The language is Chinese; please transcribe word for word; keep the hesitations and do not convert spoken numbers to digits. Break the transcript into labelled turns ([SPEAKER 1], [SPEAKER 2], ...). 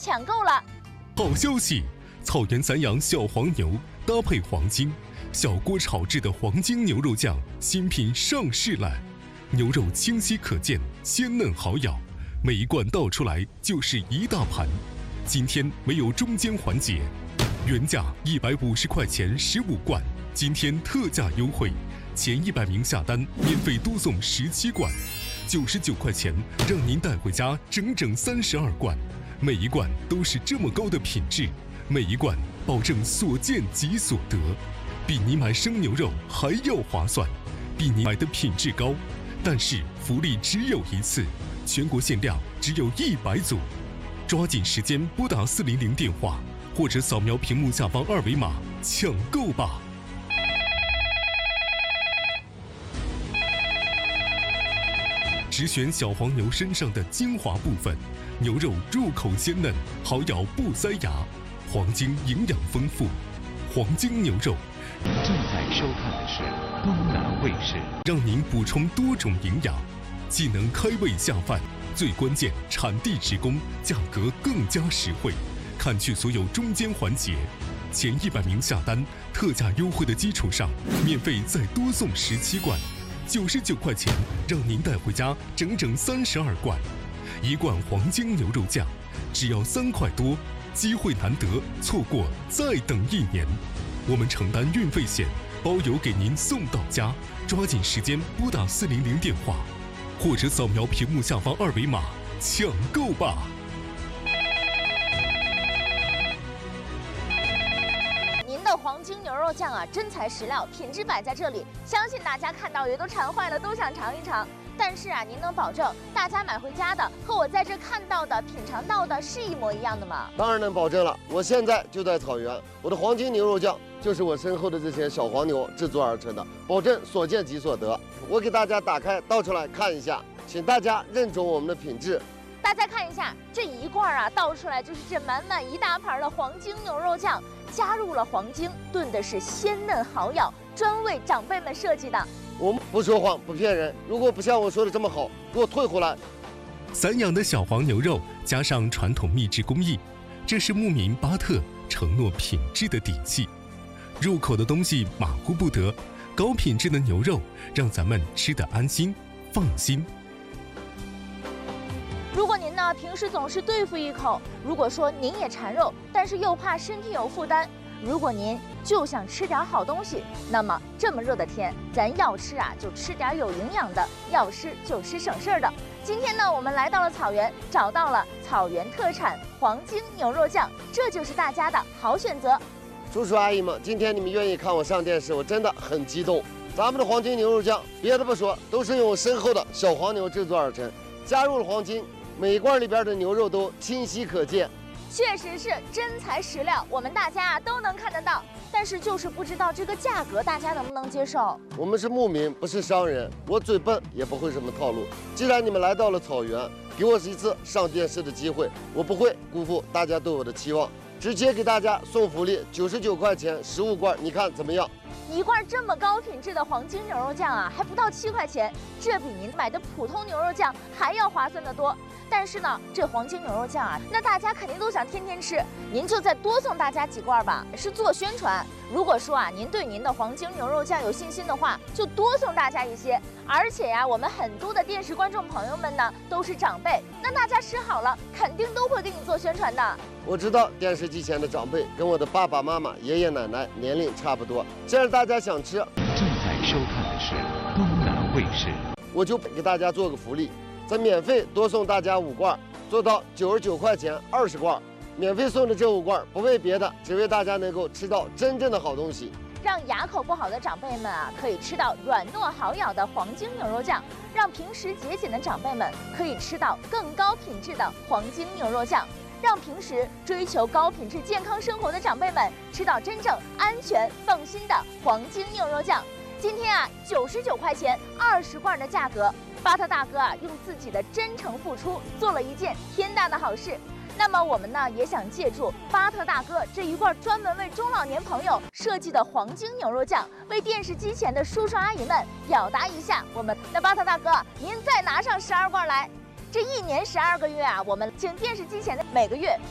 [SPEAKER 1] 抢购了。
[SPEAKER 2] 好消息！草原散养小黄牛搭配黄金，小锅炒制的黄金牛肉酱新品上市了。牛肉清晰可见，鲜嫩好咬，每一罐倒出来就是一大盘。今天没有中间环节，原价一百五十块钱十五罐，今天特价优惠，前一百名下单免费多送十七罐，九十九块钱让您带回家整整三十二罐，每一罐都是这么高的品质，每一罐保证所见即所得，比你买生牛肉还要划算，比你买的品质高。但是福利只有一次，全国限量只有一百组，抓紧时间拨打四零零电话，或者扫描屏幕下方二维码抢购吧。只选小黄牛身上的精华部分，牛肉入口鲜嫩，好咬不塞牙，黄金营养丰富，黄金牛肉。
[SPEAKER 3] 正在收看的是东南卫视，
[SPEAKER 2] 让您补充多种营养，既能开胃下饭，最关键产地直供，价格更加实惠，砍去所有中间环节，前一百名下单，特价优惠的基础上，免费再多送十七罐，九十九块钱让您带回家整整三十二罐，一罐黄金牛肉酱只要三块多，机会难得，错过再等一年。我们承担运费险，包邮给您送到家，抓紧时间拨打四零零电话，或者扫描屏幕下方二维码抢购吧。
[SPEAKER 1] 您的黄金牛肉酱啊，真材实料，品质摆在这里，相信大家看到也都馋坏了，都想尝一尝。但是啊，您能保证大家买回家的和我在这看到的、品尝到的是一模一样的吗？
[SPEAKER 4] 当然能保证了，我现在就在草原，我的黄金牛肉酱就是我身后的这些小黄牛制作而成的，保证所见即所得。我给大家打开倒出来看一下，请大家认准我们的品质。
[SPEAKER 1] 大家看一下，这一罐啊倒出来就是这满满一大盘的黄金牛肉酱，加入了黄金，炖的是鲜嫩好咬，专为长辈们设计的。
[SPEAKER 4] 我们不说谎，不骗人。如果不像我说的这么好，给我退回来。
[SPEAKER 2] 散养的小黄牛肉加上传统秘制工艺，这是牧民巴特承诺品质的底气。入口的东西马虎不得，高品质的牛肉让咱们吃得安心放心。
[SPEAKER 1] 如果您呢平时总是对付一口，如果说您也馋肉，但是又怕身体有负担，如果您就想吃点好东西，那么这么热的天，咱要吃啊就吃点有营养的，要吃就吃省事儿的。今天呢，我们来到了草原，找到了草原特产黄金牛肉酱，这就是大家的好选择。
[SPEAKER 4] 叔叔阿姨们，今天你们愿意看我上电视，我真的很激动。咱们的黄金牛肉酱，别的不说，都是用我身后的小黄牛制作而成，加入了黄金，每一罐里边的牛肉都清晰可见。
[SPEAKER 1] 确实是真材实料，我们大家啊都能看得到，但是就是不知道这个价格大家能不能接受。
[SPEAKER 4] 我们是牧民，不是商人，我嘴笨也不会什么套路。既然你们来到了草原，给我一次上电视的机会，我不会辜负大家对我的期望，直接给大家送福利，九十九块钱十五罐，你看怎么样？
[SPEAKER 1] 一罐这么高品质的黄金牛肉酱啊，还不到七块钱，这比您买的普通牛肉酱还要划算得多。但是呢，这黄金牛肉酱啊，那大家肯定都想天天吃，您就再多送大家几罐吧，是做宣传。如果说啊，您对您的黄金牛肉酱有信心的话，就多送大家一些。而且呀、啊，我们很多的电视观众朋友们呢，都是长辈，那大家吃好了，肯定都会给你做宣传的。
[SPEAKER 4] 我知道电视机前的长辈跟我的爸爸妈妈、爷爷奶奶年龄差不多，既然大家想吃，
[SPEAKER 3] 正在收看的是东南卫视，
[SPEAKER 4] 我就给大家做个福利。咱免费多送大家五罐，做到九十九块钱二十罐，免费送的这五罐不为别的，只为大家能够吃到真正的好东西，
[SPEAKER 1] 让牙口不好的长辈们啊可以吃到软糯好咬的黄金牛肉酱，让平时节俭的长辈们可以吃到更高品质的黄金牛肉酱，让平时追求高品质健康生活的长辈们吃到真正安全放心的黄金牛肉酱。今天啊，九十九块钱二十罐的价格，巴特大哥啊用自己的真诚付出做了一件天大的好事。那么我们呢也想借助巴特大哥这一罐专门为中老年朋友设计的黄金牛肉酱，为电视机前的叔叔阿姨们表达一下我们。那巴特大哥，您再拿上十二罐来，这一年十二个月啊，我们请电视机前的每个月